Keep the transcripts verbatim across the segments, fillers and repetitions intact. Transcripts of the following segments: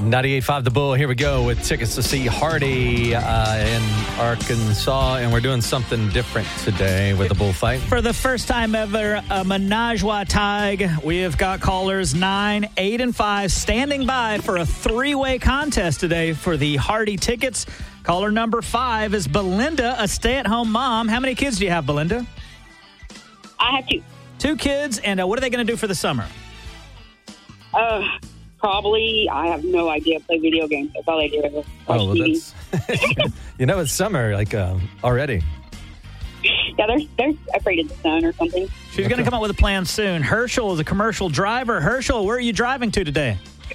ninety-eight point five The Bull. Here we go with tickets to see Hardy uh, in Arkansas. And we're doing something different today with the bullfight. For the first time ever, a Menage a Tig. We have got callers nine, eight, and five standing by for a three-way contest today for the Hardy tickets. Caller number five is Belinda, a stay-at-home mom. How many kids do you have, Belinda? I have two. Two kids. And uh, what are they going to do for the summer? Uh, probably, I have no idea, play video games. That's all I do. Watch Oh, well, T V. that's... you know, it's summer, like, um, already. Yeah, they're, they're afraid of the sun or something. She's going to come up with a plan soon. Herschel is a commercial driver. Herschel, where are you driving to today?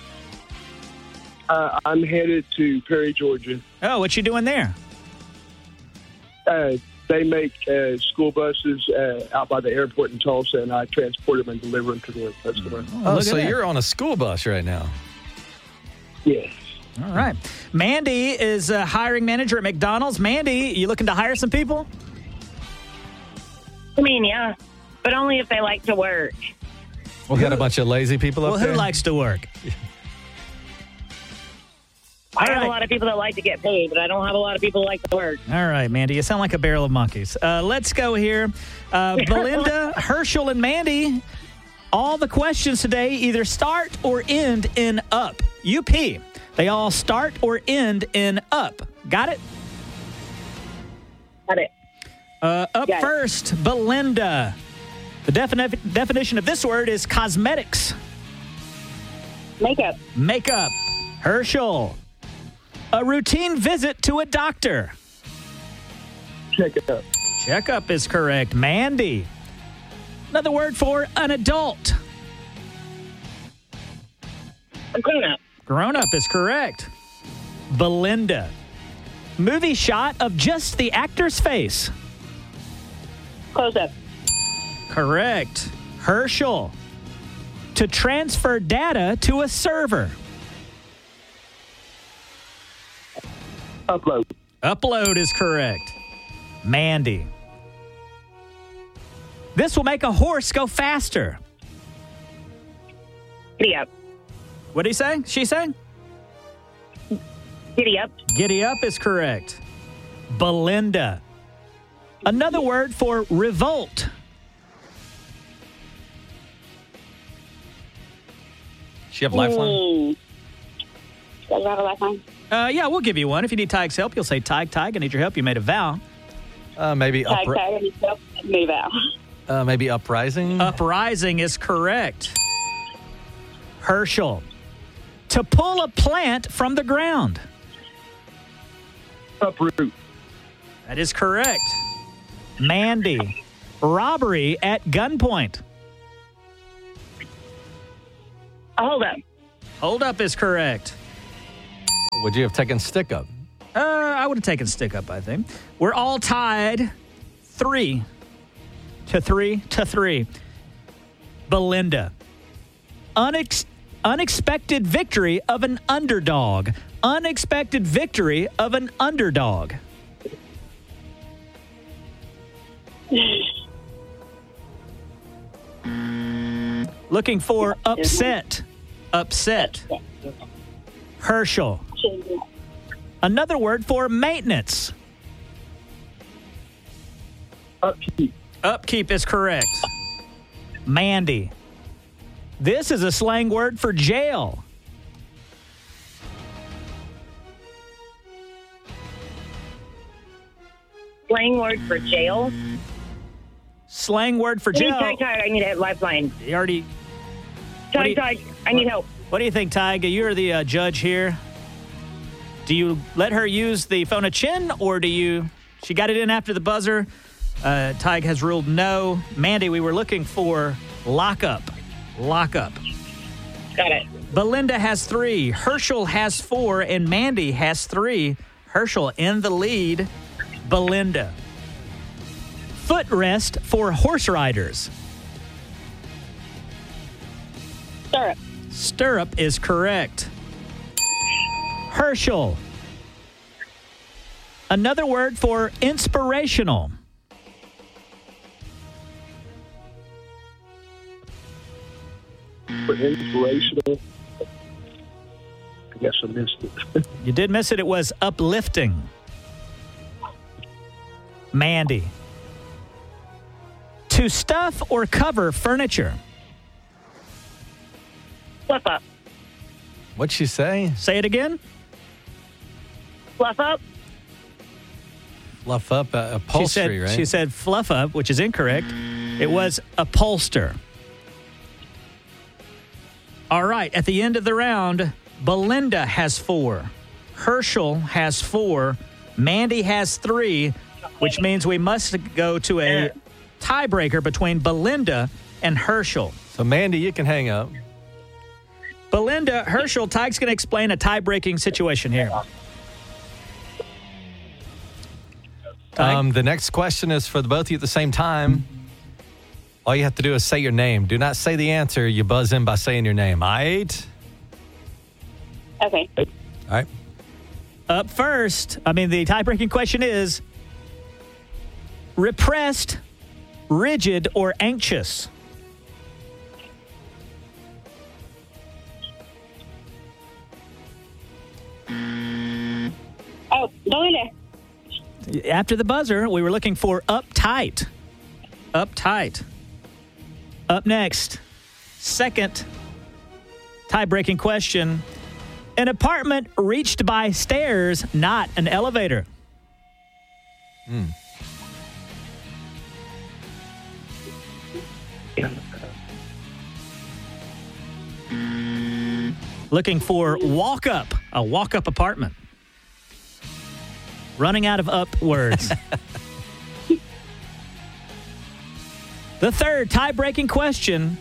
Uh, I'm headed to Perry, Georgia. Oh, what you doing there? Uh, they make uh, school buses uh, out by the airport in Tulsa, and I transport them and deliver them to the customer. Oh, look so at that. you're on a school bus right now. Yes. All right. Mandy is a hiring manager at McDonald's. Mandy, you looking to hire some people? I mean, yeah, but only if they like to work. We got a bunch of lazy people up Well, there. who likes to work? I have right. a lot of people that like to get paid, but I don't have a lot of people that like to work. All right, Mandy, you sound like a barrel of monkeys. Uh, let's go here. Uh, Belinda, Herschel, and Mandy, all the questions today either start or end in up. U P. They all start or end in up. Got it? Got it. Uh, up Got it. first, Belinda. The defini- definition of this word is cosmetics. Makeup. Makeup. Herschel. A routine visit to a doctor. Check it out. Checkup is correct. Mandy. Another word for an adult. I'm clean up. Grown up is correct. Belinda. Movie shot of just the actor's face. Close up. Correct. Herschel. To transfer data to a server. Upload. Upload is correct. Mandy. This will make a horse go faster. Giddy up. What did he say? She say? Giddy up. Giddy up is correct. Belinda. Another word for revolt. She have lifeline? Mm. Does it have a lifeline? Uh, yeah, we'll give you one. If you need Tig's help, you'll say, Tig, Tig, I need your help. You made a vow. Uh, maybe Tag, upri- tag, and yourself. Move out. uh, maybe uprising? Uprising is correct. Herschel. To pull a plant from the ground. Uproot. That is correct. Mandy. Robbery at gunpoint. Hold up. Hold up is correct. Would you have taken stick up? Uh, I would have taken stick up, I think. We're all tied three to three to three. Belinda. Unex- unexpected victory of an underdog. Unexpected victory of an underdog. Looking for upset. Upset. Herschel. Another word for maintenance. Upkeep. Upkeep is correct. Mandy. This is a slang word for jail. Slang word for jail. Slang word for Tag, jail. tag, tag. I need a lifeline. You already. What do you- Tag, tag. I need help. What do you think, Tyga? You're the uh, judge here. Do you let her use the phone a chin, or do you? She got it in after the buzzer. Uh, Tyg has ruled no. Mandy, we were looking for lockup. Lockup. Got it. Belinda has three. Herschel has four, and Mandy has three. Herschel in the lead. Belinda. Footrest for horse riders. Syrup. Stirrup is correct. Herschel. Another word for inspirational. For inspirational. I guess I missed it. You did miss it. It was uplifting. Mandy. To stuff or cover furniture. Fluff up. What'd she say? Say it again. Fluff up. Fluff up uh, upholstery, she said, right? She said fluff up, which is incorrect. It was upholster. All right, at the end of the round, Belinda has four. Herschel has four. Mandy has three, which means we must go to a tiebreaker between Belinda and Herschel. So, Mandy, you can hang up. Belinda, Herschel, Tyke's going to explain a tie-breaking situation here. Tyke? Um, the next question is for the both of you at the same time. All you have to do is say your name. Do not say the answer. You buzz in by saying your name. All right? Okay. All right. Up first, I mean, the tie-breaking question is repressed, rigid, or anxious? Oh, Belinda. After the buzzer, we were looking for uptight. Uptight. Up next, second tie-breaking question. An apartment reached by stairs, not an elevator. Hmm. Looking for walk-up, a walk-up apartment. Running out of up words. The third tie-breaking question.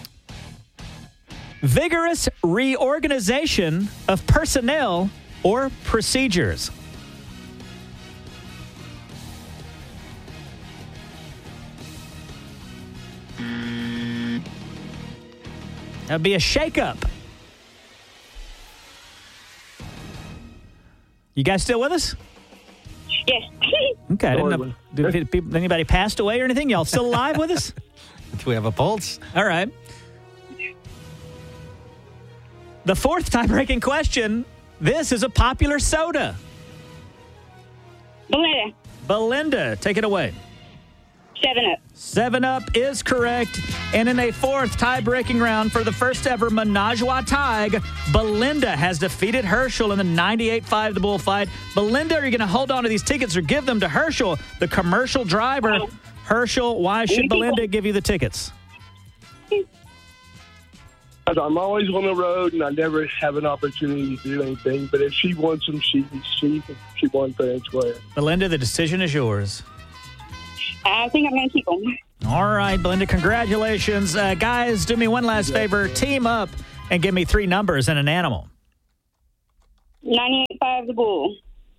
Vigorous reorganization of personnel or procedures. That would be a shakeup. You guys still with us? Yes. Okay, I didn't know. Did, did anybody passed away or anything? Y'all still alive with us? Do we have a pulse? All right. The fourth tie-breaking question. This is a popular soda. Belinda. Belinda, take it away. Seven Up. Seven Up is correct. And in a fourth tie-breaking round for the first ever Menage a Tig, Belinda has defeated Herschel in the ninety-eight five The Bullfight. Belinda, are you going to hold on to these tickets or give them to Herschel, the commercial driver? Oh. Herschel, why should Belinda give you the tickets? I'm always on the road, and I never have an opportunity to do anything. But if she wants them, she she she won fair and square. Belinda, the decision is yours. I think I'm going to keep them. All right, Belinda, congratulations. Uh, guys, do me one last favor. Team up and give me three numbers and an animal. ninety-eight five The Bull.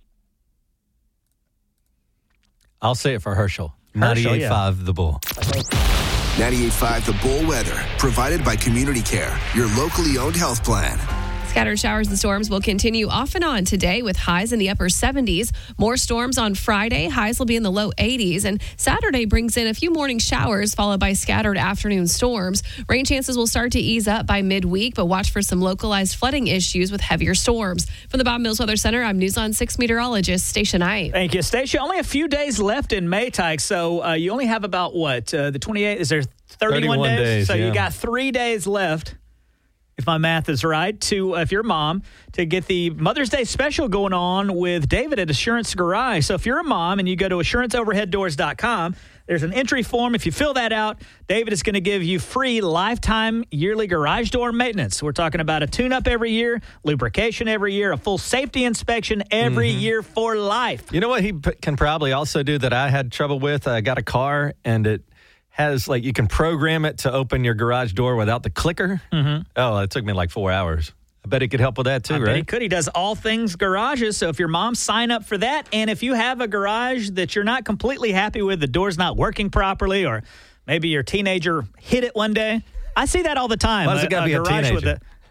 I'll say it for Herschel. Herschel, ninety-eight five yeah. The Bull. ninety-eight five The Bull weather, provided by Community Care, your locally owned health plan. Scattered showers and storms will continue off and on today with highs in the upper seventies. More storms on Friday. Highs will be in the low eighties. And Saturday brings in a few morning showers followed by scattered afternoon storms. Rain chances will start to ease up by midweek, but watch for some localized flooding issues with heavier storms. From the Bob Mills Weather Center, I'm News on six meteorologist Stacia Knight. Thank you, Stacia. Only a few days left in May, Tyke, so uh, you only have about, what, uh, the twenty-eighth? Is there thirty-one, thirty-one days? days, So yeah. you got three days left, if my math is right, to, uh, if you're a mom, to get the Mother's Day special going on with David at Assurance Garage. So if you're a mom and you go to assurance overhead doors dot com, there's an entry form. If you fill that out, David is going to give you free lifetime yearly garage door maintenance. We're talking about a tune-up every year, lubrication every year, a full safety inspection every Mm-hmm. year for life. You know what he p- can probably also do that I had trouble with? I got a car and it has, like, you can program it to open your garage door without the clicker. Mm-hmm. Oh, it took me like four hours. I bet he could help with that too, I bet right? he could. He does all things garages. So if your mom, sign up for that. And if you have a garage that you're not completely happy with, the door's not working properly, or maybe your teenager hit it one day. I see that all the time. Why does it gotta be a garage with teenager?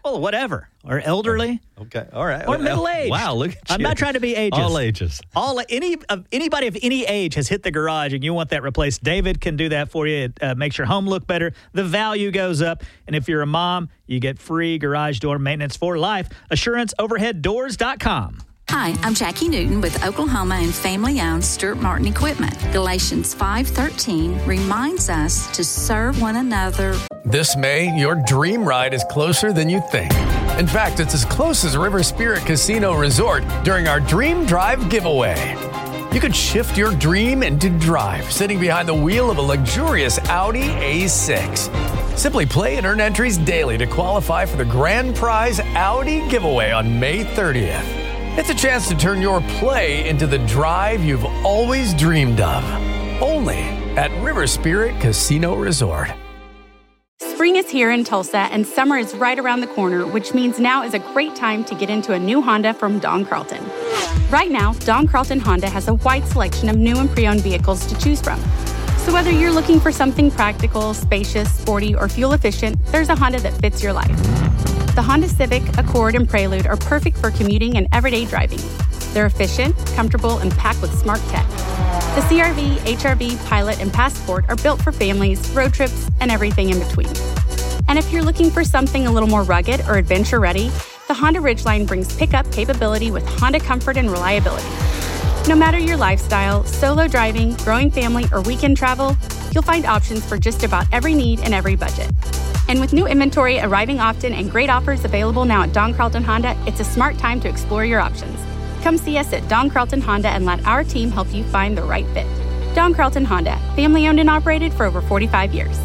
Well, whatever. Or elderly. Okay. All right. Or middle-aged. Wow, look at you. I'm not trying to be ageist. All ages. All any of anybody of any age has hit the garage and you want that replaced. David can do that for you. It uh, makes your home look better. The value goes up. And if you're a mom, you get free garage door maintenance for life. Assurance Overhead Doors dot com. Hi, I'm Jackie Newton with Oklahoma and family-owned Stuart Martin Equipment. Galatians five thirteen reminds us to serve one another. This May, your dream ride is closer than you think. In fact, it's as close as River Spirit Casino Resort during our Dream Drive giveaway. You could shift your dream into drive, sitting behind the wheel of a luxurious Audi A six. Simply play and earn entries daily to qualify for the grand prize Audi giveaway on May thirtieth. It's a chance to turn your play into the drive you've always dreamed of. Only at River Spirit Casino Resort. Spring is here in Tulsa and summer is right around the corner, which means now is a great time to get into a new Honda from Don Carlton. Right now, Don Carlton Honda has a wide selection of new and pre-owned vehicles to choose from. So whether you're looking for something practical, spacious, sporty, or fuel efficient, there's a Honda that fits your life. The Honda Civic, Accord, and Prelude are perfect for commuting and everyday driving. They're efficient, comfortable, and packed with smart tech. The C R V, H R V, Pilot, and Passport are built for families, road trips, and everything in between. And if you're looking for something a little more rugged or adventure-ready, the Honda Ridgeline brings pickup capability with Honda comfort and reliability. No matter your lifestyle, solo driving, growing family, or weekend travel, you'll find options for just about every need and every budget. And with new inventory arriving often and great offers available now at Don Carlton Honda, it's a smart time to explore your options. Come see us at Don Carlton Honda and let our team help you find the right fit. Don Carlton Honda, family owned and operated for over forty-five years.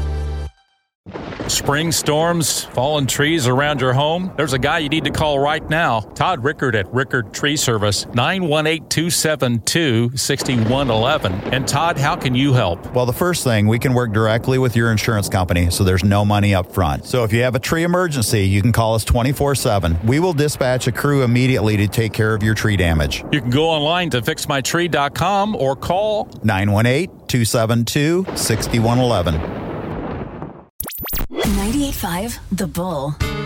Spring storms, fallen trees around your home? There's a guy you need to call right now. Todd Rickard at Rickard Tree Service, nine one eight, two seven two, six one one one. And Todd, how can you help? Well, the first thing, we can work directly with your insurance company, so there's no money up front. So if you have a tree emergency, you can call us twenty-four seven. We will dispatch a crew immediately to take care of your tree damage. You can go online to fix my tree dot com or call nine one eight, two seven two, six one one one. ninety-eight point five The Bull.